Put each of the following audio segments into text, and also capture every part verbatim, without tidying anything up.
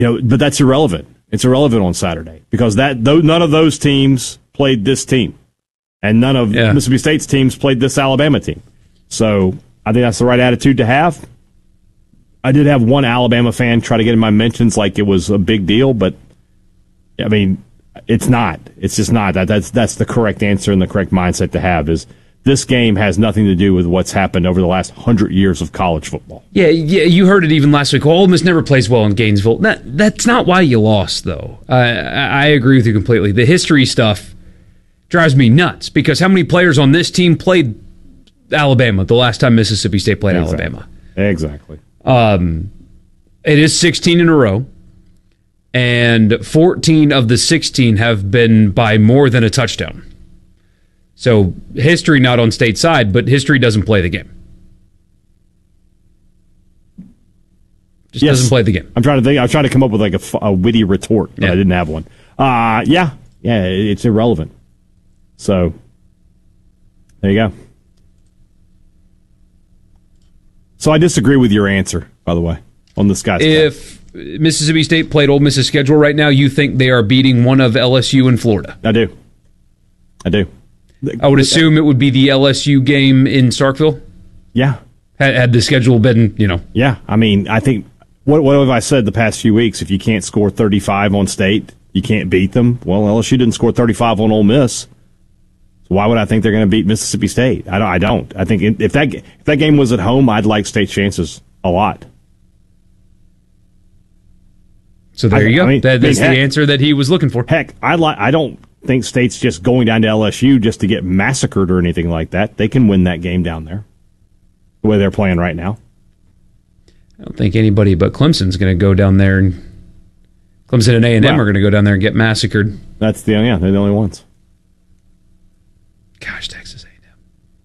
You know, but that's irrelevant. It's irrelevant on Saturday because that though none of those teams played this team, and none of yeah. Mississippi State's teams played this Alabama team. So I think that's the right attitude to have. I did have one Alabama fan try to get in my mentions like it was a big deal, but I mean, it's not. It's just not. That that's that's the correct answer and the correct mindset to have is this game has nothing to do with what's happened over the last hundred years of college football. Yeah, yeah, you heard it even last week. Well, Ole Miss never plays well in Gainesville. That that's not why you lost, though. Uh, I agree with you completely. The history stuff drives me nuts because how many players on this team played Alabama the last time Mississippi State played exactly. Alabama? Exactly. Um, it is sixteen in a row, and fourteen of the sixteen have been by more than a touchdown. So history not on State side, but history doesn't play the game. Just yes. doesn't play the game. I'm trying to think. I was trying to come up with like a, a witty retort, but yeah. I didn't have one. Uh, yeah, yeah, it's irrelevant. So there you go. So I disagree with your answer, by the way, on this guy's. If time. Mississippi State played Ole Miss's schedule right now, you think they are beating one of L S U in Florida? I do. I do. I would assume it would be the L S U game in Starkville. Yeah. Had, had the schedule been, you know. Yeah. I mean, I think, what, what have I said the past few weeks? If you can't score thirty-five on State, you can't beat them. Well, L S U didn't score thirty-five on Ole Miss. So why would I think they're going to beat Mississippi State? I don't. I don't. I think if that if that game was at home, I'd like State's chances a lot. So there I, you go. I mean, that, that's I mean, the heck, answer that he was looking for. Heck, I like. I don't think State's just going down to L S U just to get massacred or anything like that. They can win that game down there, the way they're playing right now. I don't think anybody but Clemson's going to go down there, and Clemson and A and M well, are going to go down there and get massacred. That's the yeah. They're the only ones. Gosh, Texas A and M.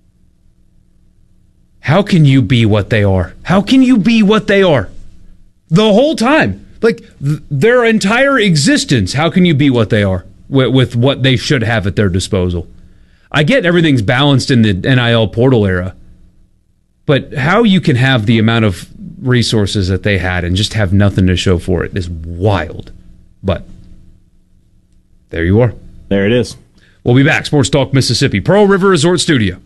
How can you be what they are? How can you be what they are? The whole time. Like, th- their entire existence, how can you be what they are with, with what they should have at their disposal? I get everything's balanced in the N I L portal era, but how you can have the amount of resources that they had and just have nothing to show for it is wild. But there you are. There it is. We'll be back. Sports Talk Mississippi, Pearl River Resort Studio.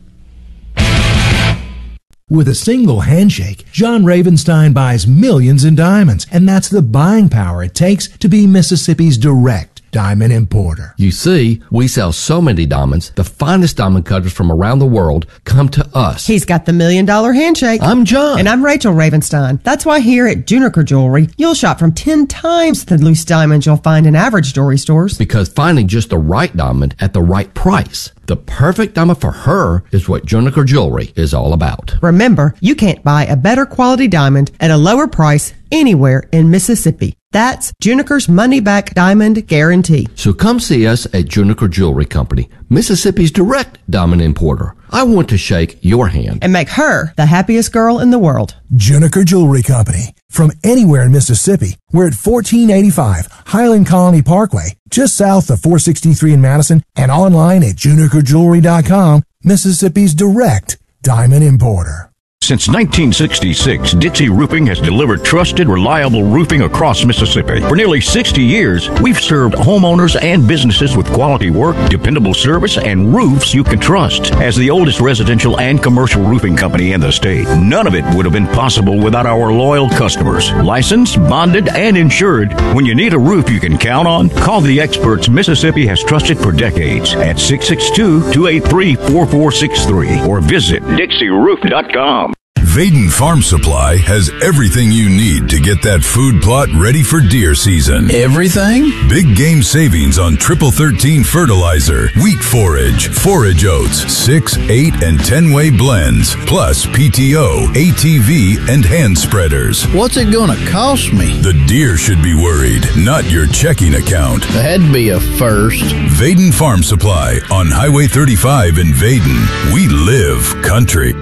With a single handshake, John Ravenstein buys millions in diamonds, and that's the buying power it takes to be Mississippi's direct diamond importer. You see, we sell so many diamonds, the finest diamond cutters from around the world come to us. He's got the million dollar handshake. I'm John. And I'm Rachel Ravenstein. That's why here at Juniker Jewelry, you'll shop from ten times the loose diamonds you'll find in average jewelry stores. Because finding just the right diamond at the right price, the perfect diamond for her, is what Juniker Jewelry is all about. Remember, you can't buy a better quality diamond at a lower price anywhere in Mississippi. That's Juniker's money-back diamond guarantee. So come see us at Juniker Jewelry Company, Mississippi's direct diamond importer. I want to shake your hand. And make her the happiest girl in the world. Juniker Jewelry Company. From anywhere in Mississippi, we're at fourteen eighty-five Highland Colony Parkway, just south of four sixty-three in Madison, and online at juniker jewelry dot com, Mississippi's direct diamond importer. Since nineteen sixty-six, Dixie Roofing has delivered trusted, reliable roofing across Mississippi. For nearly sixty years, we've served homeowners and businesses with quality work, dependable service, and roofs you can trust. As the oldest residential and commercial roofing company in the state, none of it would have been possible without our loyal customers. Licensed, bonded, and insured. When you need a roof you can count on, call the experts Mississippi has trusted for decades at six six two, two eight three, four four six three or visit dixie roof dot com. Vaden Farm Supply has everything you need to get that food plot ready for deer season. Everything? Big game savings on triple thirteen fertilizer, wheat forage, forage oats, six, eight, and ten-way blends, plus P T O, A T V, and hand spreaders. What's it gonna cost me? The deer should be worried, not your checking account. That had to be a first. Vaden Farm Supply on Highway thirty-five in Vaden. We live country.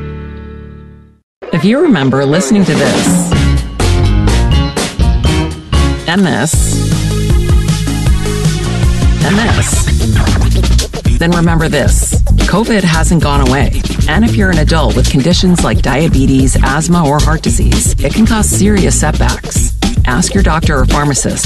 If you remember listening to this, and this, and this, then remember this. COVID hasn't gone away. And if you're an adult with conditions like diabetes, asthma, or heart disease, it can cause serious setbacks. Ask your doctor or pharmacist